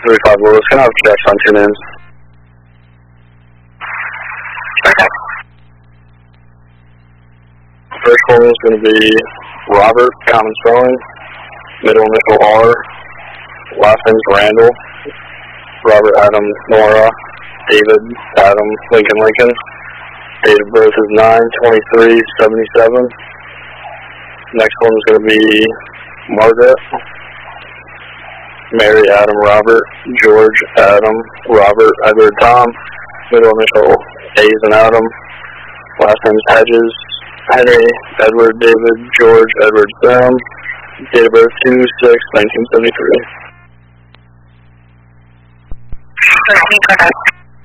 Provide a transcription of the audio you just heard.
35 Willis. Can I have checks on 2 names? Okay. First one is going to be Robert, common spelling, middle initial R, last name's Randall, Robert Adam Nora, David Adam Lincoln. Date of birth is 9/23/77. Next one is going to be Margaret, Mary Adam Robert, George Adam Robert Edward Tom, middle initial A's and Adam, last name's Hedges, Henry Edward David George Edward Sam, date of birth 2/6/1973. Go ahead.